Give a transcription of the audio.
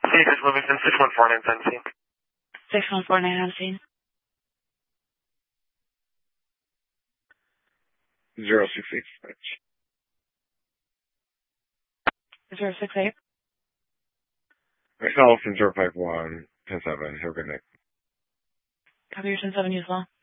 Cedars Livingston, 614917. 614917. 068. 068. Myself and 051 10-7. Have a good night. Copy your 10-7 as well.